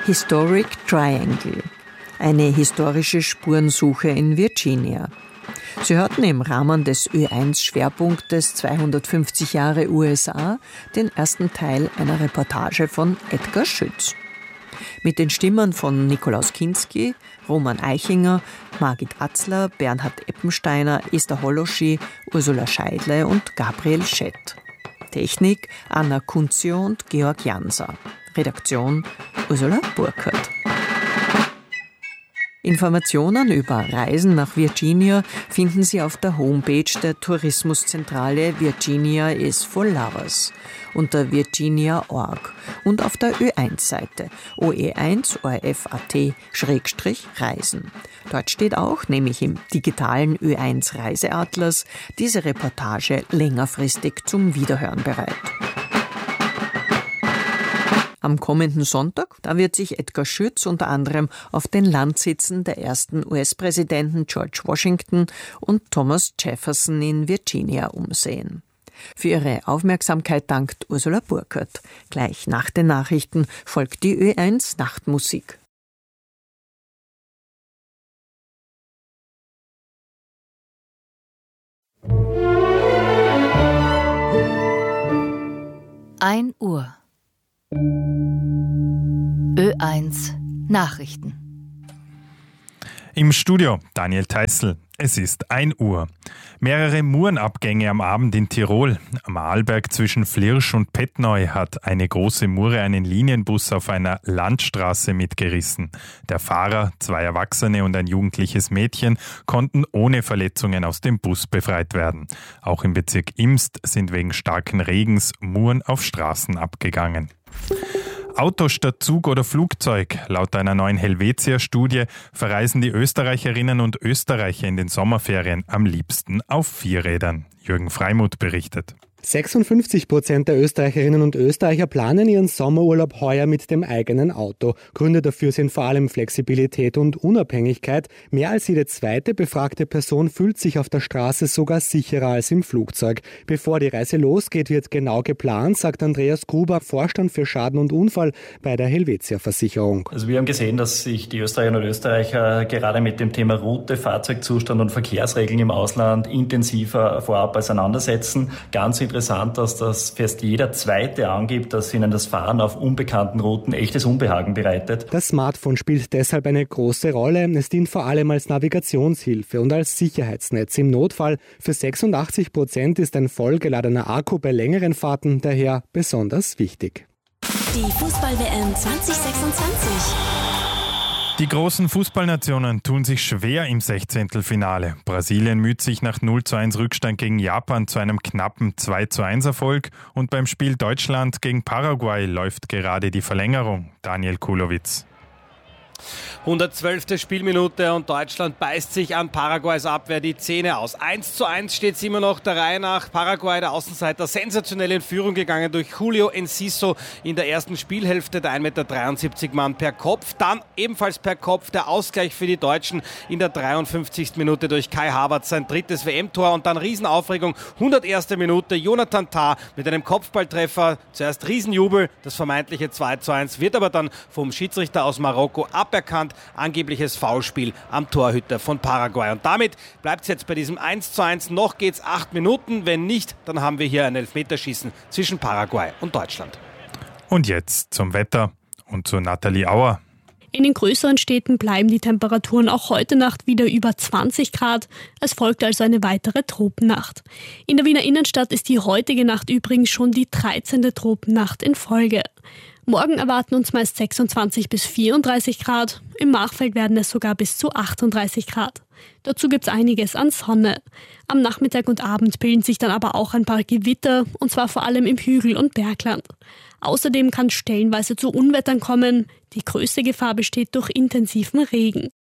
Historic Triangle, eine historische Spurensuche in Virginia. Sie hörten im Rahmen des Ö1-Schwerpunktes 250 Jahre USA den ersten Teil einer Reportage von Edgar Schütz. Mit den Stimmen von Nikolaus Kinski, Roman Eichinger, Margit Atzler, Bernhard Eppensteiner, Esther Holoschi, Ursula Scheidle und Gabriel Schett. Technik Anna Kunzio und Georg Janser. Redaktion Ursula Burkhardt. Informationen über Reisen nach Virginia finden Sie auf der Homepage der Tourismuszentrale Virginia is for Lovers unter virginia.org und auf der Ö1-Seite oe1.orf.at/reisen. Dort steht auch, nämlich im digitalen Ö1 Reiseatlas, diese Reportage längerfristig zum Wiederhören bereit. Am kommenden Sonntag, da wird sich Edgar Schütz unter anderem auf den Landsitzen der ersten US-Präsidenten George Washington und Thomas Jefferson in Virginia umsehen. Für Ihre Aufmerksamkeit dankt Ursula Burkhardt. Gleich nach den Nachrichten folgt die Ö1 Nachtmusik. Uhr. Ö1 Nachrichten. Im Studio Daniel Theißl. Es ist 1 Uhr. Mehrere Murenabgänge am Abend in Tirol. Am Arlberg zwischen Flirsch und Pettneu hat eine große Mure einen Linienbus auf einer Landstraße mitgerissen. Der Fahrer, 2 Erwachsene und ein jugendliches Mädchen konnten ohne Verletzungen aus dem Bus befreit werden. Auch im Bezirk Imst sind wegen starken Regens Muren auf Straßen abgegangen. Auto statt Zug oder Flugzeug. Laut einer neuen Helvetia-Studie verreisen die Österreicherinnen und Österreicher in den Sommerferien am liebsten auf 4 Rädern. Jürgen Freimuth berichtet. 56% der Österreicherinnen und Österreicher planen ihren Sommerurlaub heuer mit dem eigenen Auto. Gründe dafür sind vor allem Flexibilität und Unabhängigkeit. Mehr als jede zweite befragte Person fühlt sich auf der Straße sogar sicherer als im Flugzeug. Bevor die Reise losgeht, wird genau geplant, sagt Andreas Gruber, Vorstand für Schaden und Unfall bei der Helvetia-Versicherung. Also wir haben gesehen, dass sich die Österreicherinnen und Österreicher gerade mit dem Thema Route, Fahrzeugzustand und Verkehrsregeln im Ausland intensiver vorab auseinandersetzen. Ganz interessant, dass das fast jeder Zweite angibt, dass ihnen das Fahren auf unbekannten Routen echtes Unbehagen bereitet. Das Smartphone spielt deshalb eine große Rolle. Es dient vor allem als Navigationshilfe und als Sicherheitsnetz im Notfall. Für 86% ist ein vollgeladener Akku bei längeren Fahrten daher besonders wichtig. Die Fußball-WM 2026. Die großen Fußballnationen tun sich schwer im 16. Brasilien müht sich nach 0:1 Rückstand gegen Japan zu einem knappen 2:1 Erfolg und beim Spiel Deutschland gegen Paraguay läuft gerade die Verlängerung. Daniel Kulowitz. 112. Spielminute und Deutschland beißt sich an Paraguays Abwehr die Zähne aus. 1:1 steht es immer noch der Reihe nach. Paraguay, der Außenseiter, sensationell in Führung gegangen durch Julio Enciso in der ersten Spielhälfte. Der 1,73 Meter Mann per Kopf. Dann ebenfalls per Kopf der Ausgleich für die Deutschen in der 53. Minute durch Kai Havertz, sein 3. WM-Tor. Und dann Riesenaufregung, 101. Minute, Jonathan Tah mit einem Kopfballtreffer. Zuerst Riesenjubel, das vermeintliche 2:1 wird aber dann vom Schiedsrichter aus Marokko aberkannt. Angebliches Foulspiel am Torhüter von Paraguay. Und damit bleibt es jetzt bei diesem 1:1. Noch geht's 8 Minuten. Wenn nicht, dann haben wir hier ein Elfmeterschießen zwischen Paraguay und Deutschland. Und jetzt zum Wetter und zu Nathalie Auer. In den größeren Städten bleiben die Temperaturen auch heute Nacht wieder über 20 Grad. Es folgt also eine weitere Tropennacht. In der Wiener Innenstadt ist die heutige Nacht übrigens schon die 13. Tropennacht in Folge. Morgen erwarten uns meist 26 bis 34 Grad. Im Machfeld werden es sogar bis zu 38 Grad. Dazu gibt's einiges an Sonne. Am Nachmittag und Abend bilden sich dann aber auch ein paar Gewitter, und zwar vor allem im Hügel- und Bergland. Außerdem kann es stellenweise zu Unwettern kommen. Die größte Gefahr besteht durch intensiven Regen.